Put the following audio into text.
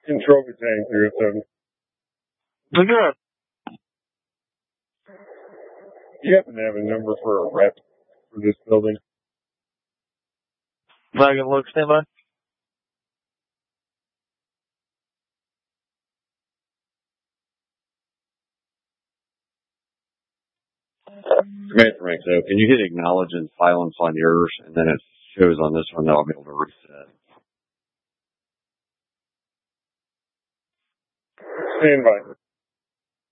Control me saying 307. Look at You happen to have a number for a rep for this building? Wagon look, stand by. Samantha Ranks, so can you hit acknowledge and silence on yours, and then it shows on this one that I'll be able to reset. Stand by.